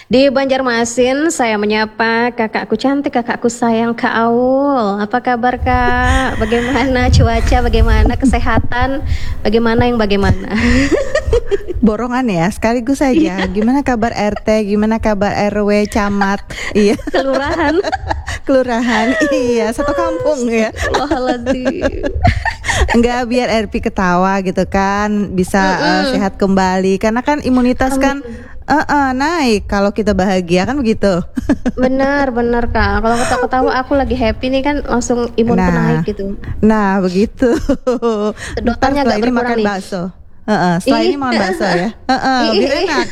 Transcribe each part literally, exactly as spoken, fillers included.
Di Banjarmasin, saya menyapa kakakku cantik, kakakku sayang, Kak Aul. Apa kabar, Kak? Bagaimana cuaca, bagaimana kesehatan, bagaimana yang bagaimana? Borongan ya, sekaligus saja. Gimana kabar R T, gimana kabar R W, camat, iya, Kelurahan. kelurahan, iya, satu kampung ya. Astagfirullahaladzim. Enggak, biar R P ketawa gitu kan, bisa uh, sehat kembali. Karena kan imunitas kan uh, uh, naik kalau kita bahagia, kan begitu. Benar, benar, Kak. Kalau ketawa-ketawa aku lagi happy nih kan langsung imunku Nah, naik gitu. Nah begitu. Ntar Sedotannya setelah agak ini berkurang makan nih. bakso. Heeh, setelah Ih. ini makan bakso ya. Heeh, Ih, biar ih, ih. enak.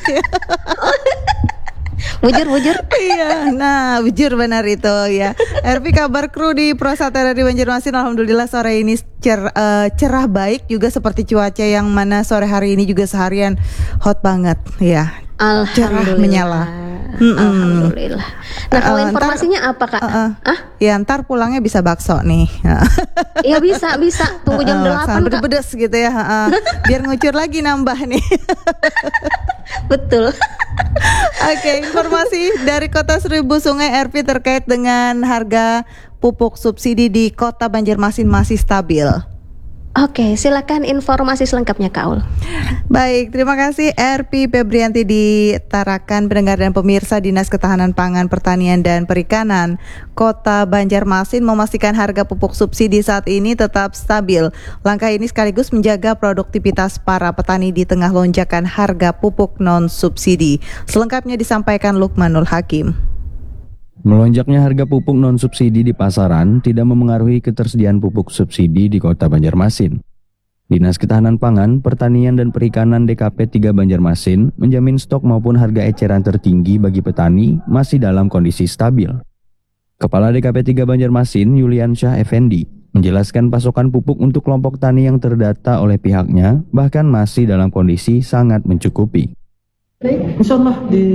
Bujur, bujur. Iya, nah bujur benar itu ya. R P, kabar kru di Prosatera di Banjarmasin, alhamdulillah sore ini cer, uh, cerah baik juga seperti cuaca yang mana sore hari ini juga seharian hot banget ya. Cerah Alhamdulillah. menyala. Alhamdulillah. Nah, kalau Uh, informasinya ntar, apa, Kak? uh, uh, Ah? Ya ntar pulangnya bisa bakso nih. Iya bisa, bisa. Tunggu jam Uh, delapan, Kak. pedes-pedes gitu ya. Uh, biar ngucur lagi nambah nih. Betul. Oke, informasi dari Kota Seribu Sungai R P terkait dengan harga pupuk subsidi di Kota Banjarmasin masih stabil. Oke, silakan informasi selengkapnya, Kak Aul. Baik, terima kasih R P Febrianti di Tarakan. Pendengar dan pemirsa, Dinas Ketahanan Pangan, Pertanian dan Perikanan Kota Banjarmasin memastikan harga pupuk subsidi saat ini tetap stabil. Langkah ini sekaligus menjaga produktivitas para petani di tengah lonjakan harga pupuk non subsidi. Selengkapnya disampaikan Lukmanul Hakim. Melonjaknya harga pupuk non-subsidi di pasaran tidak memengaruhi ketersediaan pupuk subsidi di Kota Banjarmasin. Dinas Ketahanan Pangan, Pertanian dan Perikanan D K P tiga Banjarmasin menjamin stok maupun harga eceran tertinggi bagi petani masih dalam kondisi stabil. Kepala D K P tiga Banjarmasin, Yulian Syah Effendi, menjelaskan pasokan pupuk untuk kelompok tani yang terdata oleh pihaknya bahkan masih dalam kondisi sangat mencukupi. Insya Allah di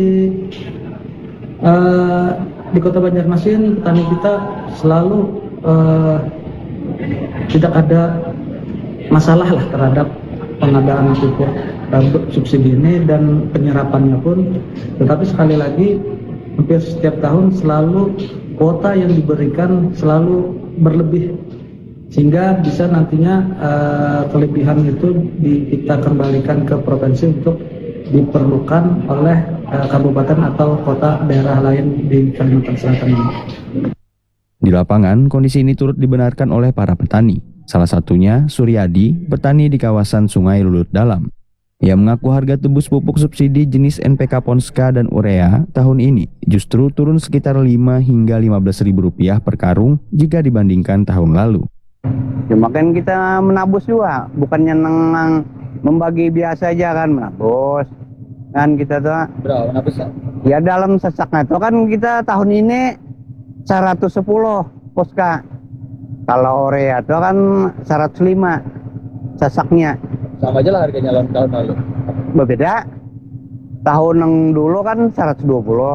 uh, di Kota Banjarmasin petani kita selalu uh, tidak ada masalah lah terhadap pengadaan pupuk uh, subsidi ini dan penyerapannya pun. Tetapi sekali lagi hampir setiap tahun selalu kuota yang diberikan selalu berlebih sehingga bisa nantinya uh, kelebihan itu di, kita kembalikan ke provinsi untuk diperlukan oleh uh, kabupaten atau kota daerah lain di Kalimantan Selatan ini. Di lapangan, kondisi ini turut dibenarkan oleh para petani. Salah satunya Suryadi, petani di kawasan Sungai Lulut Dalam. Ia mengaku harga tebus pupuk subsidi jenis N P K Ponska dan urea tahun ini justru turun sekitar lima hingga lima belas ribu rupiah per karung jika dibandingkan tahun lalu. Ya, makanya kita menabus juga, bukannya nang membagi biasa aja kan, menabus. Kan kita tuh Berapa menabus ya? Ya dalam sesaknya itu kan kita tahun ini seratus sepuluh poska. Kalau urea itu kan seratus lima sesaknya. Sama aja lah harganya lawan tahun lalu. Berbeda. Tahun yang dulu kan seratus dua puluh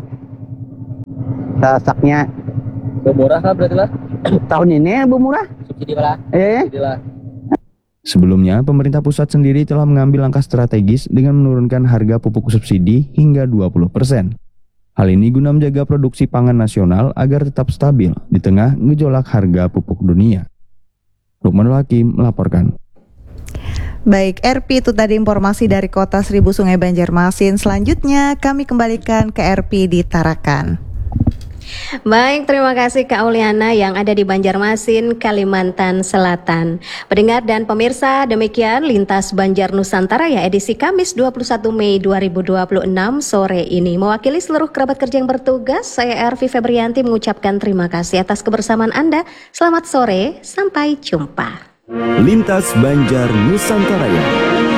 sesaknya. Murah kan berarti lah? Tahun ini bu murah. Subsidi malah. Eh. Subsidi lah. Sebelumnya, pemerintah pusat sendiri telah mengambil langkah strategis dengan menurunkan harga pupuk subsidi hingga dua puluh persen. Hal ini guna menjaga produksi pangan nasional agar tetap stabil di tengah gejolak harga pupuk dunia. Lukmanul Hakim melaporkan. Baik, R P itu tadi informasi dari Kota Seribu Sungai Banjarmasin. Selanjutnya kami kembalikan ke R P di Tarakan. Baik, terima kasih Kak Auliana yang ada di Banjarmasin, Kalimantan Selatan. Pendengar dan pemirsa, demikian Lintas Banjar Nusantara ya edisi Kamis dua puluh satu Mei dua ribu dua puluh enam sore ini. Mewakili seluruh kerabat kerja yang bertugas, saya R V Febrianti mengucapkan terima kasih atas kebersamaan Anda. Selamat sore, sampai jumpa. Lintas Banjar Nusantara.